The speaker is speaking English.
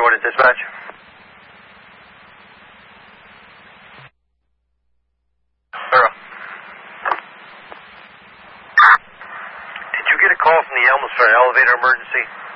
Bridgewater Dispatch. Sarah. Did you get a call from the Elms for an elevator emergency?